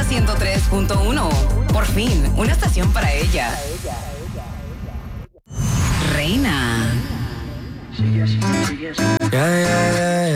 103.1. Por fin, una estación para ella. Reina. Yeah, yeah, yeah.